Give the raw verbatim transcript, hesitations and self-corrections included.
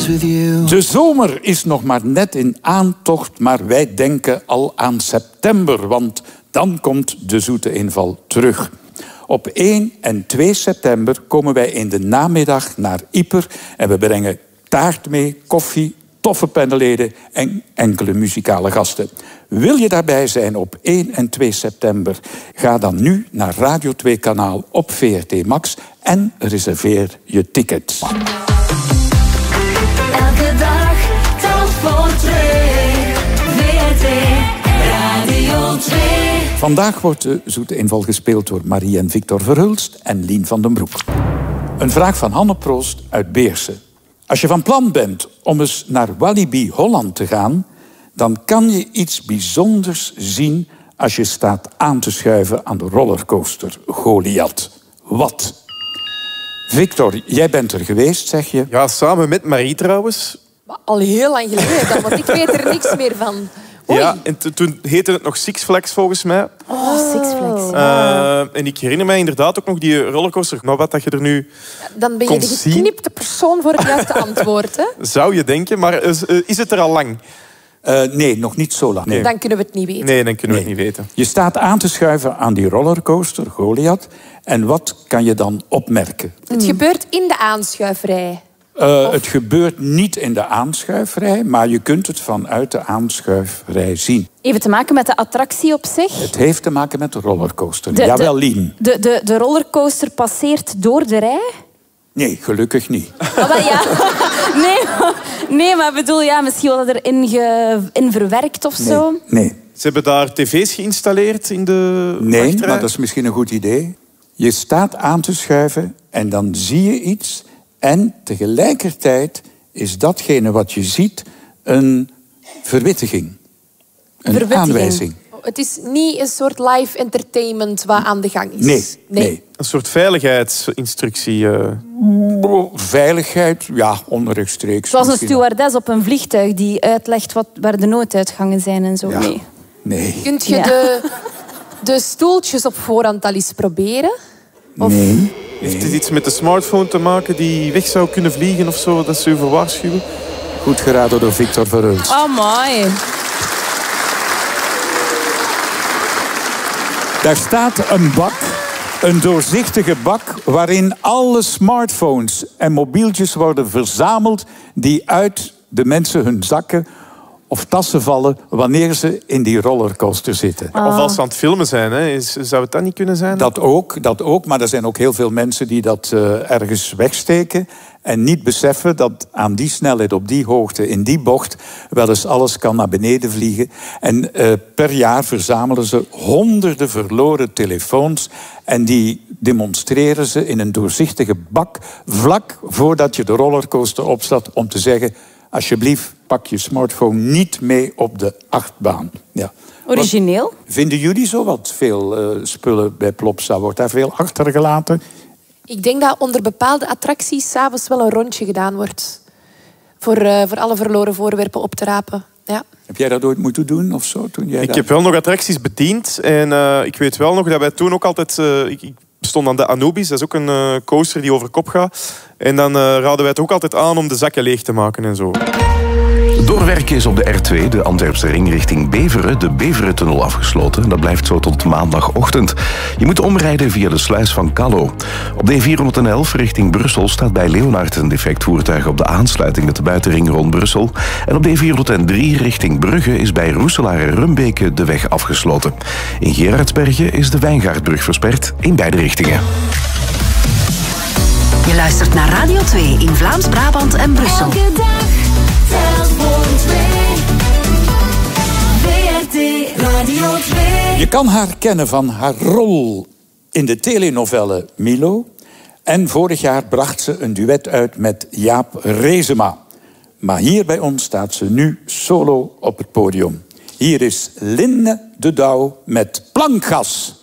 dance with you. De zomer is nog maar net in aantocht, maar wij denken al aan september, want dan komt de zoete inval terug. Op één en twee september komen wij in de namiddag naar Ieper en we brengen taart mee, koffie, toffe panelleden en enkele muzikale gasten. Wil je daarbij zijn op één en twee september? Ga dan nu naar Radio twee kanaal op V R T Max en reserveer je ticket. Elke dag telt voor twee. V R T Radio twee. Vandaag wordt de zoete inval gespeeld door Marie en Victor Verhulst en Lien van den Broek. Een vraag van Hanne Proost uit Beersen. Als je van plan bent om eens naar Walibi Holland te gaan, dan kan je iets bijzonders zien als je staat aan te schuiven aan de rollercoaster Goliath. Wat? Victor, jij bent er geweest, zeg je? Ja, samen met Marie trouwens. Maar al heel lang geleden dan, want ik weet er niks meer van. Oei. Ja, en toen heette het nog Six Flags volgens mij. Oh, Six Flags. Uh, en ik herinner mij inderdaad ook nog die rollercoaster. Maar wat dat je er nu Dan ben je de geknipte persoon voor het juiste antwoord, hè? Zou je denken, maar is, is het er al lang? Uh, nee, nog niet zo lang. Nee. Dan kunnen we het niet weten. Nee, dan kunnen we nee. het niet weten. Je staat aan te schuiven aan die rollercoaster Goliath. En wat kan je dan opmerken? Het gebeurt in de aanschuifrij. Uh, het gebeurt niet in de aanschuifrij, maar je kunt het vanuit de aanschuifrij zien. Even te maken met de attractie op zich? Het heeft te maken met de rollercoaster. De, Jawel, Lien. De, de, de rollercoaster passeert door de rij? Nee, gelukkig niet. Oh, maar ja. nee, nee, maar ik bedoel, ja, misschien wel erin ge, in verwerkt of nee, zo. Nee. Ze hebben daar tv's geïnstalleerd in de Nee, wachtrij. maar dat is misschien een goed idee. Je staat aan te schuiven en dan zie je iets. En tegelijkertijd is datgene wat je ziet een verwittiging. Een Verwittiging. aanwijzing. Het is niet een soort live entertainment wat aan de gang is. Nee, nee. nee. Een soort veiligheidsinstructie. Uh... Veiligheid, ja, onrechtstreeks. Zoals een misschien. stewardess op een vliegtuig die uitlegt wat, waar de nooduitgangen zijn en zo. Ja. Nee. Nee. Kunt je Ja. de, de stoeltjes op voorhand al eens proberen? Of... Nee. Heeft het iets met de smartphone te maken die weg zou kunnen vliegen of zo, dat ze u voor waarschuwen? Goed geraden door Victor Verhulst. Oh, mooi. Daar staat een bak, een doorzichtige bak, waarin alle smartphones en mobieltjes worden verzameld die uit de mensen hun zakken of tassen vallen wanneer ze in die rollercoaster zitten. Of als ze aan het filmen zijn, hè? Is, zou het dat niet kunnen zijn? Dat ook, dat ook, maar er zijn ook heel veel mensen die dat uh, ergens wegsteken en niet beseffen dat aan die snelheid, op die hoogte, in die bocht, wel eens alles kan naar beneden vliegen. En uh, per jaar verzamelen ze honderden verloren telefoons en die demonstreren ze in een doorzichtige bak vlak voordat je de rollercoaster opstapt om te zeggen: alsjeblieft, pak je smartphone niet mee op de achtbaan. Ja. Origineel. Wat, vinden jullie zo wat veel uh, spullen bij Plopsa? Wordt daar veel achtergelaten? Ik denk dat onder bepaalde attracties 's avonds wel een rondje gedaan wordt. Voor, uh, voor alle verloren voorwerpen op te rapen. Ja. Heb jij dat ooit moeten doen of zo? Toen jij ik daar... heb wel nog attracties bediend. En uh, ik weet wel nog dat wij toen ook altijd... Uh, ik, ik stond aan de Anubis, dat is ook een uh, coaster die over kop gaat. En dan uh, raden wij het ook altijd aan om de zakken leeg te maken en zo. Doorwerken is op de R twee, de Antwerpse ring richting Beveren, de Beverentunnel afgesloten. Dat blijft zo tot maandagochtend. Je moet omrijden via de sluis van Callo. Op de E vierhonderdelf richting Brussel staat bij Leonard een defect voertuig op de aansluiting met de buitenring rond Brussel. En op de E vierhonderddrie richting Brugge is bij Roeselaar en Rumbeke de weg afgesloten. In Gerardsbergen is de Wijngaardbrug versperd in beide richtingen. Je luistert naar Radio twee in Vlaams-Brabant en Brussel. Elke dag telt voor twee. V R T Radio twee. Je kan haar kennen van haar rol in de telenovelle Milo. En vorig jaar bracht ze een duet uit met Jaap Reesema. Maar hier bij ons staat ze nu solo op het podium. Hier is Linne de Douw met Plankgas.